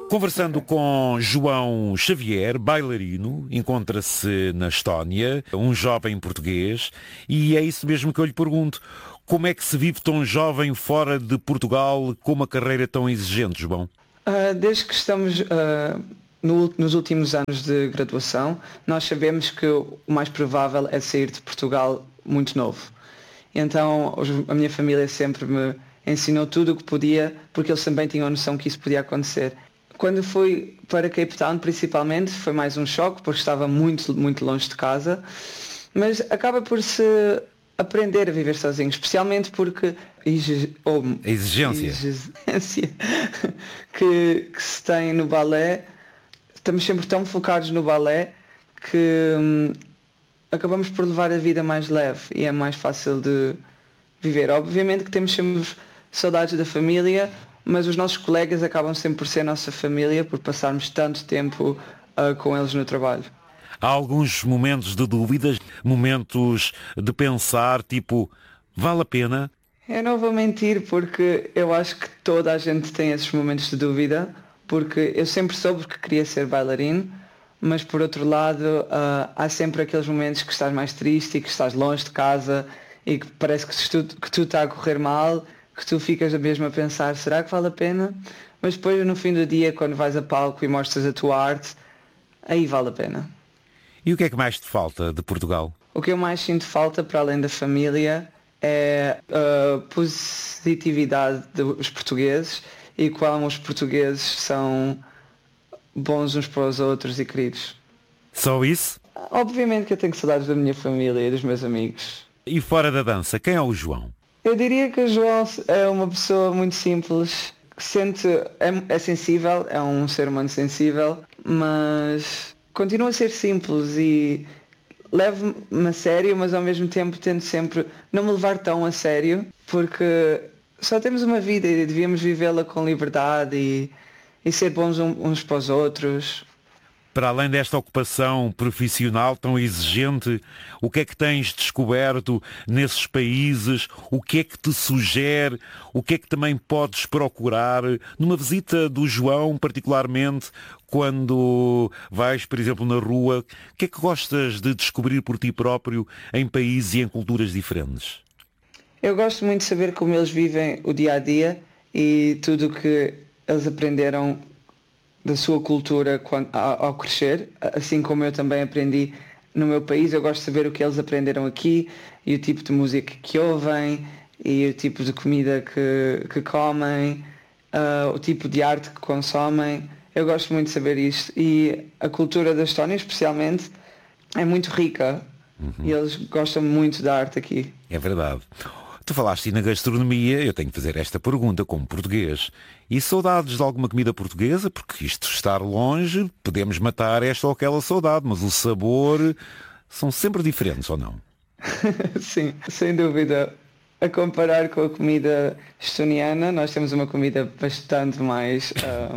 Conversando com João Xavier, bailarino, encontra-se na Estónia, um jovem português, e é isso mesmo que eu lhe pergunto. Como é que se vive tão jovem fora de Portugal com uma carreira tão exigente, João? Desde que estamos nos últimos anos de graduação, nós sabemos que o mais provável é sair de Portugal muito novo. Então a minha família sempre me ensinou tudo o que podia, porque eles também tinham a noção que isso podia acontecer. Quando fui para Cape Town, principalmente, foi mais um choque, porque estava muito, muito longe de casa, mas acaba por se aprender a viver sozinho, especialmente porque a exigência que se tem no balé, estamos sempre tão focados no balé que acabamos por levar a vida mais leve e é mais fácil de viver. Obviamente que temos sempre saudades da família, mas os nossos colegas acabam sempre por ser nossa família, por passarmos tanto tempo com eles no trabalho. Há alguns momentos de dúvidas, momentos de pensar, tipo, vale a pena? Eu não vou mentir, porque eu acho que toda a gente tem esses momentos de dúvida, porque eu sempre soube que queria ser bailarino, mas por outro lado há sempre aqueles momentos que estás mais triste e que estás longe de casa e que parece que tudo está a correr mal, que tu ficas mesmo a pensar, será que vale a pena? Mas depois no fim do dia, quando vais a palco e mostras a tua arte, aí vale a pena. E o que é que mais te falta de Portugal? O que eu mais sinto falta, para além da família, é a positividade dos portugueses e como os portugueses são bons uns para os outros e queridos. Só isso? Obviamente que eu tenho saudades da minha família e dos meus amigos. E fora da dança, quem é o João? Eu diria que o João é uma pessoa muito simples, que é sensível, é um ser humano sensível, mas continua a ser simples e levo-me a sério, mas ao mesmo tempo tento sempre não me levar tão a sério, porque só temos uma vida e devíamos vivê-la com liberdade e ser bons uns para os outros. Para além desta ocupação profissional tão exigente, o que é que tens descoberto nesses países? O que é que te sugere? O que é que também podes procurar numa visita do João, particularmente quando vais, por exemplo, na rua? O que é que gostas de descobrir por ti próprio em países e em culturas diferentes? Eu gosto muito de saber como eles vivem o dia a dia e tudo o que eles aprenderam da sua cultura ao crescer, assim como eu também aprendi no meu país. Eu gosto de saber o que eles aprenderam aqui e o tipo de música que ouvem e o tipo de comida que comem, o tipo de arte que consomem. Eu gosto muito de saber isto e a cultura da Estónia especialmente é muito rica e eles gostam muito da arte aqui. É verdade. Tu falaste na gastronomia, eu tenho que fazer esta pergunta como português. E saudades de alguma comida portuguesa? Porque isto estar longe, podemos matar esta ou aquela saudade, mas o sabor são sempre diferentes, ou não? Sim, sem dúvida. A comparar com a comida estoniana, nós temos uma comida bastante mais...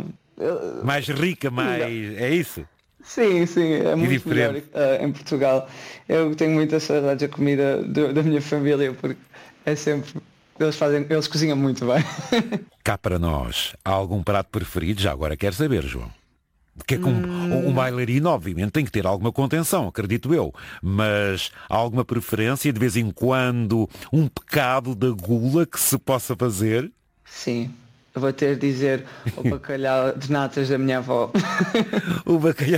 mais rica, mais... É isso? Sim, é muito diferente. Melhor em Portugal. Eu tenho muita saudade da comida da minha família, porque é sempre... Eles cozinham muito bem. Cá para nós, há algum prato preferido? Já agora quero saber, João. Porque é que um bailarino, obviamente, tem que ter alguma contenção, acredito eu. Mas há alguma preferência, de vez em quando, um pecado da gula que se possa fazer? Sim. Eu vou ter de dizer o bacalhau de natas da minha avó. O bacalhau...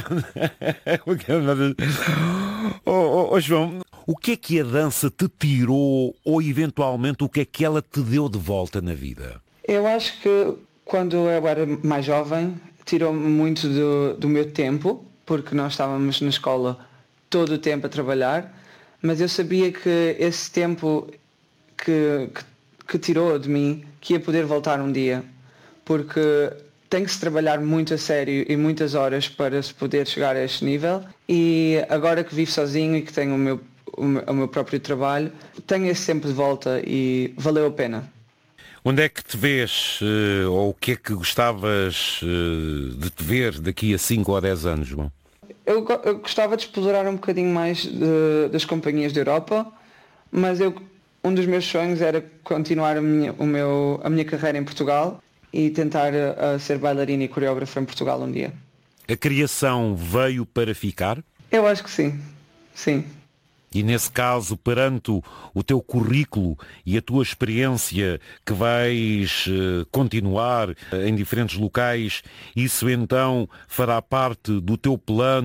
João, o que é que a dança te tirou ou eventualmente o que é que ela te deu de volta na vida? Eu acho que quando eu era mais jovem tirou-me muito do meu tempo, porque nós estávamos na escola todo o tempo a trabalhar, mas eu sabia que esse tempo que tirou de mim, que ia poder voltar um dia, porque tem que se trabalhar muito a sério e muitas horas para se poder chegar a este nível, e agora que vivo sozinho e que tenho o meu próprio trabalho, tenho esse tempo de volta e valeu a pena. Onde é que te vês, ou o que é que gostavas de te ver daqui a 5 ou 10 anos, João? Eu gostava de explorar um bocadinho mais das companhias da Europa, mas um dos meus sonhos era continuar a minha carreira em Portugal e tentar ser bailarina e coreógrafa em Portugal um dia. A criação veio para ficar? Eu acho que sim, sim. E nesse caso, perante o teu currículo e a tua experiência que vais continuar em diferentes locais, isso então fará parte do teu plano